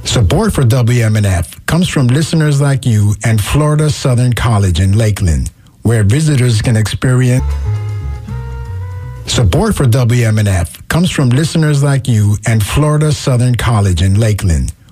Support for WMNF comes from listeners like you and Florida Southern College in Lakeland, where visitors can experience. Support for WMNF comes from listeners like you and Florida Southern College in Lakeland,